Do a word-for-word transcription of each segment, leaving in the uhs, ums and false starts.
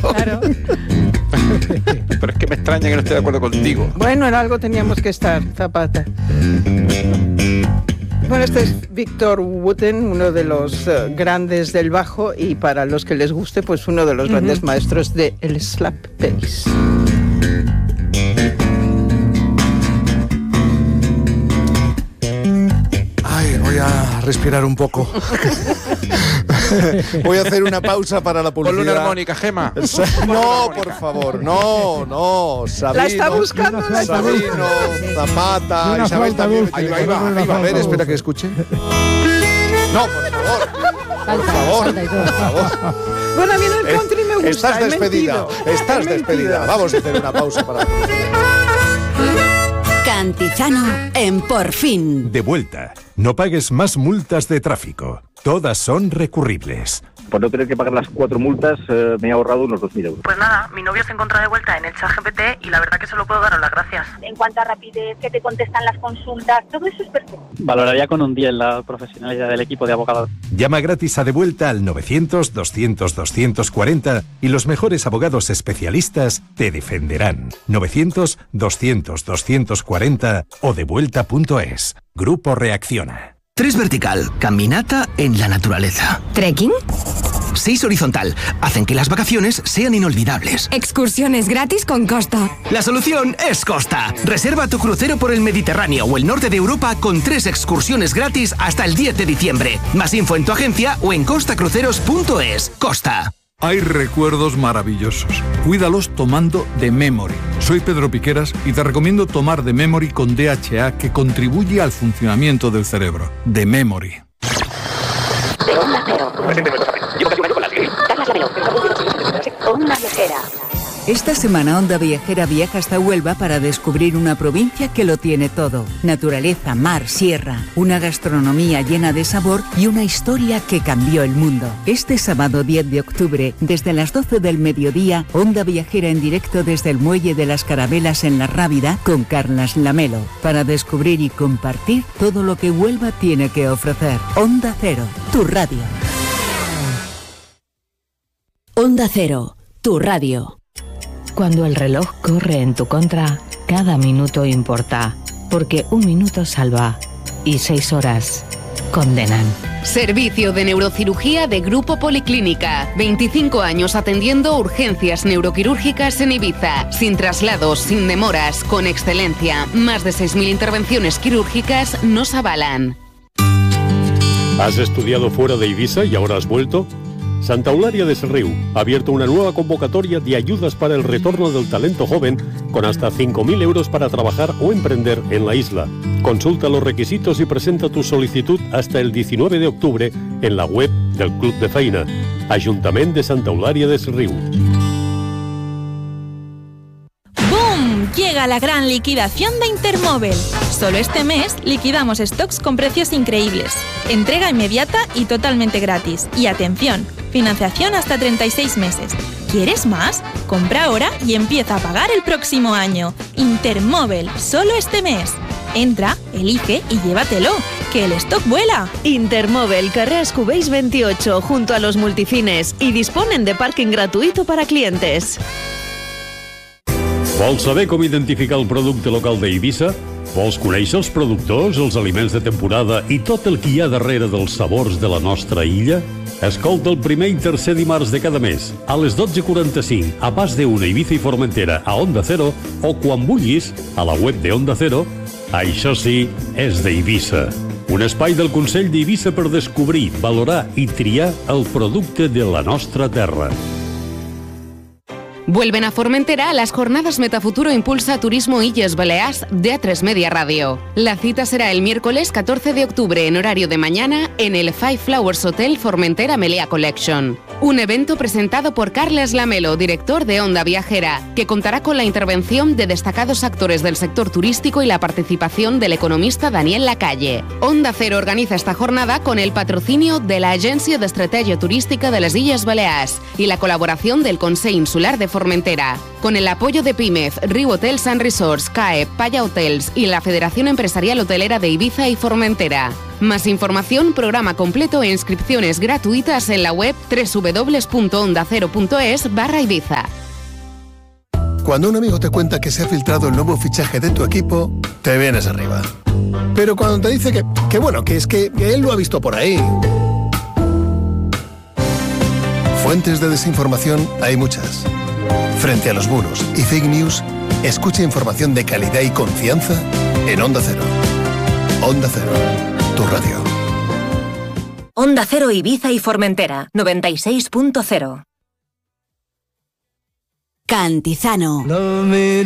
Claro. Pero es que me extraña que no esté de acuerdo contigo. Bueno, en algo teníamos que estar, Zapata. Bueno, este es Victor Wooten, uno de los uh, grandes del bajo, y para los que les guste, pues uno de los uh-huh. grandes maestros del slap bass. Ay, voy a respirar un poco. Voy a hacer una pausa para la publicidad. Ponle una armónica, Gema. No, por favor, no, no. Sabino, la está buscando. La está Sabino, Zapata, Isabel también. Ahí va, ahí va, ahí va. A ver, espera que escuche. No, por favor. Por favor, por favor. Bueno, a mí en el country me gusta. Estás despedida, estás despedida. Vamos a hacer una pausa para la publicidad. Cantizano en Por Fin. De vuelta. No pagues más multas de tráfico. Todas son recurribles. Por no tener que pagar las cuatro multas, eh, me he ahorrado unos dos mil euros. Pues nada, mi novio se encuentra de vuelta en el ChatGPT y la verdad que solo puedo daros las gracias. En cuanto a rapidez, que te contestan las consultas, todo eso es perfecto. Valoraría con un diez la profesionalidad del equipo de abogados. Llama gratis a De Vuelta al novecientos, doscientos, doscientos cuarenta y los mejores abogados especialistas te defenderán. novecientos, doscientos, doscientos cuarenta o devuelta punto es. Grupo Reacciona. Tres vertical, caminata en la naturaleza. ¿Trekking? Seis horizontal, hacen que las vacaciones sean inolvidables. Excursiones gratis con Costa. La solución es Costa. Reserva tu crucero por el Mediterráneo o el norte de Europa con tres excursiones gratis hasta el diez de diciembre. Más info en tu agencia o en costa cruceros punto es. Costa. Hay recuerdos maravillosos. Cuídalos tomando The Memory. Soy Pedro Piqueras y te recomiendo tomar The Memory con D H A, que contribuye al funcionamiento del cerebro. The Memory. De Onda Cero. Llevo casi un año con la Siri. Carlas Lamelo. Onda Viajera. Esta semana Onda Viajera viaja hasta Huelva para descubrir una provincia que lo tiene todo. Naturaleza, mar, sierra, una gastronomía llena de sabor y una historia que cambió el mundo. Este sábado diez de octubre, desde las doce del mediodía, Onda Viajera en directo desde el Muelle de las Carabelas en La Rábida con Carlas Lamelo, para descubrir y compartir todo lo que Huelva tiene que ofrecer. Onda Cero, tu radio. Onda Cero, tu radio. Cuando el reloj corre en tu contra, cada minuto importa, porque un minuto salva y seis horas condenan. Servicio de neurocirugía de Grupo Policlínica. veinticinco años atendiendo urgencias neuroquirúrgicas en Ibiza. Sin traslados, sin demoras, con excelencia. Más de seis mil intervenciones quirúrgicas nos avalan. ¿Has estudiado fuera de Ibiza y ahora has vuelto? Santa Eulalia de Serriu ha abierto una nueva convocatoria de ayudas para el retorno del talento joven con hasta cinco mil euros para trabajar o emprender en la isla. Consulta los requisitos y presenta tu solicitud hasta el diecinueve de octubre en la web del Club de Feina. Ayuntamiento de Santa Eulalia de Serriu. ¡Bum! Llega la gran liquidación de Intermóvil. Solo este mes liquidamos stocks con precios increíbles. Entrega inmediata y totalmente gratis. Y atención, financiación hasta treinta y seis meses. ¿Quieres más? Compra ahora y empieza a pagar el próximo año. Intermóvil, solo este mes. Entra, elige y llévatelo, que el stock vuela. Intermóvil, carrer Cubells veintiocho, junto a los multifines, y disponen de parking gratuito para clientes. Vols saber com identificar el producte local d'Eivissa? Vols conèixer els productors, els aliments de temporada i tot el que hi ha darrere dels sabors de la nostra illa? Escolta el primer i tercer dimarts de cada mes, a les dotze quaranta-cinc, a Pas de Una, Ibiza i Formentera, a Onda Cero, o quan vulguis, a la web de Onda Cero. Això sí, és d'Eivissa. Un espai del Consell d'Eivissa per descobrir, valorar i triar el producte de la nostra terra. Vuelven a Formentera las jornadas Metafuturo Impulsa Turismo Illes Balears de A tres Media Radio. La cita será el miércoles catorce de octubre en horario de mañana en el Five Flowers Hotel Formentera Melea Collection. Un evento presentado por Carles Lamelo, director de Onda Viajera, que contará con la intervención de destacados actores del sector turístico y la participación del economista Daniel Lacalle. Onda Cero organiza esta jornada con el patrocinio de la Agencia de Estrategia Turística de las Illes Balears y la colaboración del Consell Insular de Formentera. Con el apoyo de Pimez, Riu Hotels and Resorts, C A E, Paya Hotels y la Federación Empresarial Hotelera de Ibiza y Formentera. Más información, programa completo e inscripciones gratuitas en la web doble u doble u doble u punto onda cero punto es barra Ibiza. Cuando un amigo te cuenta que se ha filtrado el nuevo fichaje de tu equipo, te vienes arriba. Pero cuando te dice que, que bueno, que es que, que él lo ha visto por ahí. Fuentes de desinformación hay muchas. Frente a los bulos y fake news, escucha información de calidad y confianza en Onda Cero. Onda Cero, tu radio. Onda Cero Ibiza y Formentera, noventa y seis punto cero. Cantizano. No,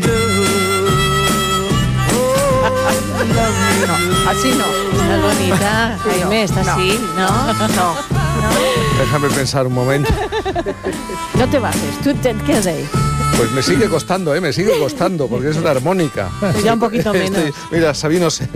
así no. Está bonita, Jaime, está no. así, ¿no? No, no. Déjame pensar un momento. No te bajes, tú te quedas ahí. Pues me sigue costando, ¿eh? Me sigue costando, porque es una armónica. Ya un poquito menos. Estoy, mira, Sabino se...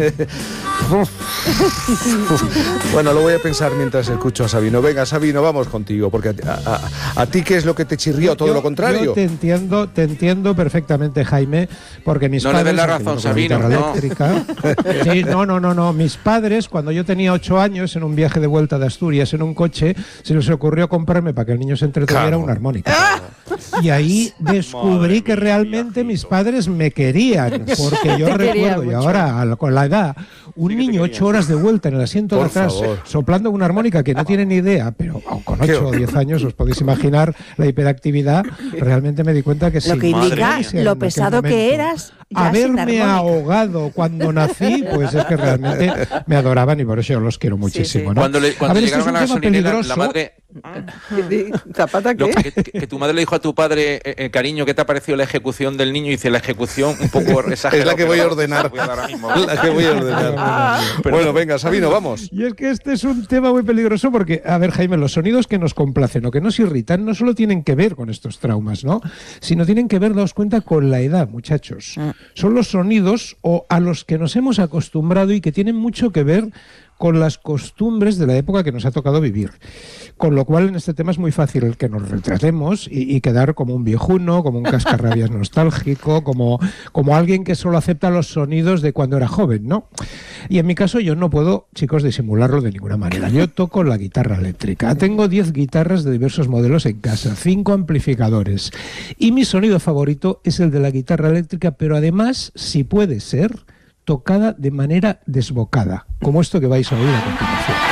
Bueno, lo voy a pensar mientras escucho a Sabino. Venga, Sabino, vamos contigo, porque a, a, a ti, ¿qué es lo que te chirrió? Todo yo, lo contrario. Yo te entiendo, te entiendo perfectamente, Jaime, porque mis no padres... No le des la razón, Sabino, no. Eléctrica, sí, no, no, no, no. Mis padres, cuando yo tenía ocho años, en un viaje de vuelta de Asturias, en un coche, se les ocurrió comprarme, para que el niño se entretuviera, claro, una armónica. Y ahí descubrí que realmente mis padres me querían, porque yo recuerdo, y ahora con la edad, un niño ocho horas de vuelta en el asiento de atrás, soplando una armónica que no tiene ni idea, pero con ocho o diez años os podéis imaginar la hiperactividad. Realmente me di cuenta que sí. Lo que indica lo pesado que eras. Haberme ahogado cuando nací, pues es que realmente me adoraban y por eso yo los quiero muchísimo, ¿no? Cuando, le, cuando a ver, llegaron este a la gasolinera, la madre... ¿Zapata qué? Lo, que, que, que tu madre le dijo a tu padre, eh, eh, cariño, ¿qué te ha parecido la ejecución del niño? Y dice, la ejecución un poco exagerada. Es la que voy a ordenar. La que voy a ordenar. Bueno, venga, Sabino, vamos. Y es que este es un tema muy peligroso porque, a ver, Jaime, los sonidos que nos complacen o que nos irritan no solo tienen que ver con estos traumas, ¿no? Sino tienen que ver, daos cuenta, con la edad, muchachos. Son los sonidos o a los que nos hemos acostumbrado y que tienen mucho que ver con las costumbres de la época que nos ha tocado vivir. Con lo cual, en este tema es muy fácil el que nos retratemos y, y quedar como un viejuno, como un cascarrabias nostálgico, como, como alguien que solo acepta los sonidos de cuando era joven, ¿no? Y en mi caso yo no puedo, chicos, disimularlo de ninguna manera. Yo toco la guitarra eléctrica. Tengo diez guitarras de diversos modelos en casa, cinco amplificadores. Y mi sonido favorito es el de la guitarra eléctrica, pero además, si puede ser, tocada de manera desbocada, como esto que vais a oír a continuación.